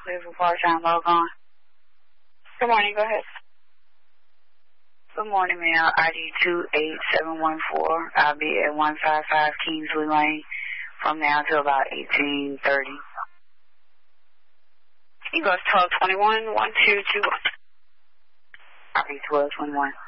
clear for part-time log on. Good morning, go ahead. Good morning, ma'am. ID 28714. I'll be at 155 Kingsley Lane from now to about 1830. He goes 1221, 1221. I'll be 1221.